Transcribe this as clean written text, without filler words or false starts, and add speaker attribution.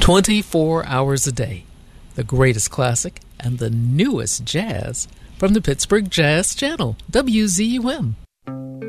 Speaker 1: 24 hours a day. The greatest classic and the newest jazz from the Pittsburgh Jazz Channel, WZUM.